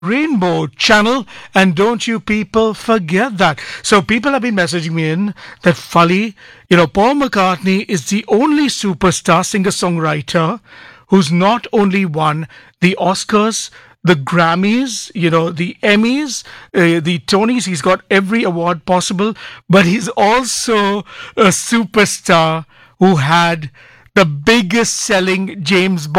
Rainbow Channel, and don't you people forget that. So people have been messaging me in that Fully, Paul McCartney is the only superstar singer-songwriter who's not only won the Oscars, the Grammys, the Emmys, the Tonys. He's got every award possible, but he's also a superstar who had the biggest selling James